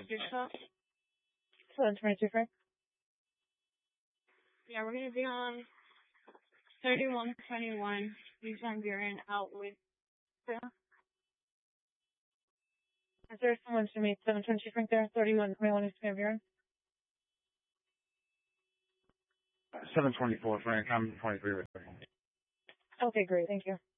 yourself? 722 Frank. Yeah, we're gonna be on 3121. East Van Buren out with. Is there someone to meet 722 Frank there? 3121 East Van Buren. 724 Frank. I'm 23 with you. Okay, great. Thank you.